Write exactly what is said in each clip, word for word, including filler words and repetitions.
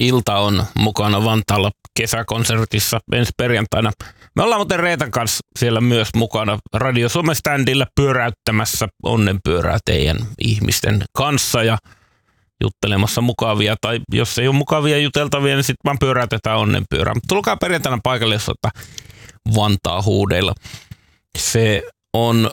Ilta on mukana Vantaalla kesäkonsertissa ensi perjantaina. Me ollaan muuten Reetan kanssa siellä myös mukana Radio Suomen standilla pyöräyttämässä onnenpyörää teidän ihmisten kanssa ja juttelemassa mukavia, tai jos ei ole mukavia juteltavia, niin sitten vaan pyöräytetään onnenpyörää. Mutta tulkaa perjantaina paikalle, jos ottaa Vantaa huudeilla. Se on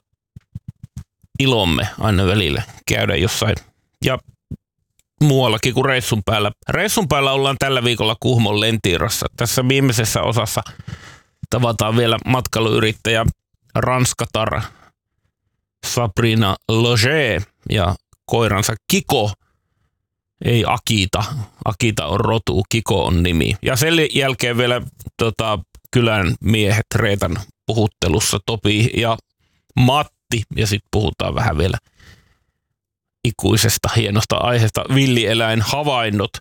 ilomme aina välillä käydä jossain ja muuallakin kuin reissun päällä. Reissun päällä ollaan tällä viikolla Kuhmon Lentiirassa. Tässä viimeisessä osassa tavataan vielä matkailuyrittäjä ranskatar Sabrina Loger ja koiransa Kiko. Ei Akita. Akita on rotu, Kiko on nimi. Ja sen jälkeen vielä tota, kylän miehet Reetan puhuttelussa Topi ja Matti. Ja sitten puhutaan vähän vielä ikuisesta hienosta aiheesta villieläinhavainnot.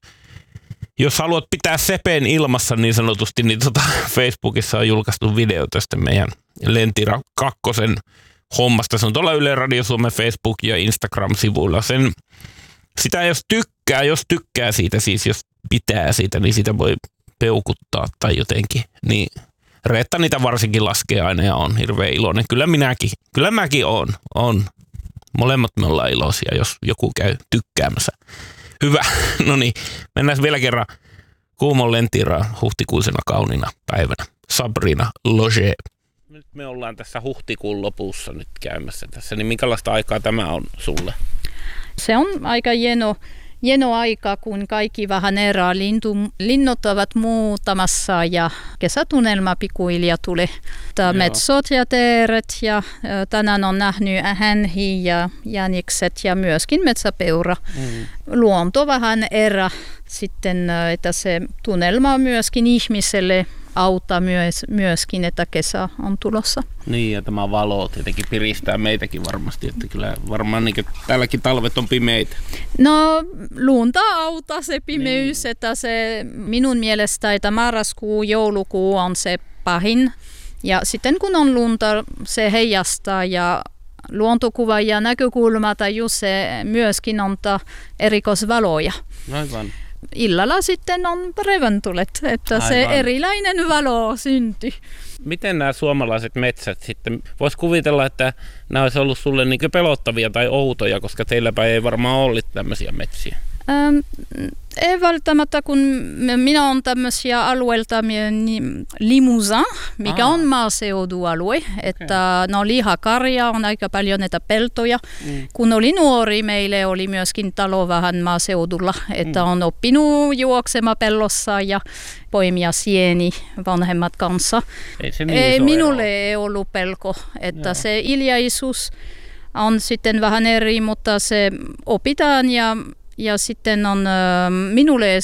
Jos haluat pitää sepen ilmassa niin sanotusti, niin tota Facebookissa on julkaistu video tästä meidän Lentira kakkosen hommasta. Se on tuolla Yle Radio Suomen Facebook- ja Instagram-sivuilla. Sen, sitä jos tykkää, jos tykkää siitä, siis jos pitää siitä, niin sitä voi peukuttaa tai jotenkin. Niin Reetta niitä varsinkin laskee aina ja on hirveän iloinen. Kyllä minäkin, kyllä mäkin on, on. Molemmat me ollaan iloisia, jos joku käy tykkäämässä. Hyvä. No niin, mennään vielä kerran Kuhmon Lentiiraan huhtikuisena kauniina päivänä. Sabrina Loger. Nyt me ollaan tässä huhtikuun lopussa nyt käymässä tässä, niin minkälaista aikaa tämä on sulle? Se on aika hieno, hieno aika, kun kaikki vähän erää. Lintu, linnut ovat muutamassa ja kesätunnelma pikkuhiljaa tulee. Metsot ja teeret ja tänään on nähnyt hänhi ja jänikset ja myöskin metsäpeura. Mm. Luonto vähän erää sitten, että se tunnelma on myöskin ihmiselle auttaa myös, myöskin, että kesä on tulossa. Niin, ja tämä valo tietenkin piristää meitäkin varmasti, että kyllä varmaan niin tälläkin talvet on pimeitä. No, luonta auttaa se pimeys, niin. Että se minun mielestä, että marraskuu, joulukuu on se pahin. Ja sitten kun on lunta, se heijastaa ja luontokuva ja näkökulma tai just se myöskin antaa erikoisvaloja. Aivan. Illalla sitten on reventulet, että Aivan. se erilainen valo syntyy. Miten nämä suomalaiset metsät sitten, vois kuvitella, että nämä olisi ollut sulle niin pelottavia tai outoja, koska teilläpä ei varmaan ollut tämmöisiä metsiä? Ähm, ei välttämättä, kun minä olen tämmöisiä alueelta Limousin, mikä Aa. on maaseudualue, että okay. no lihakarja on aika paljon näitä peltoja. Mm. Kun oli nuori, meille oli myöskin talo vähän maaseudulla, että mm. on oppinut juoksema pellossa ja poimia sieni vanhemmat kanssa. Ei se niin ei, minulle ei ollut pelko, että Joo. se hiljaisuus on sitten vähän eri, mutta se opitaan ja Ja sitten on, minulle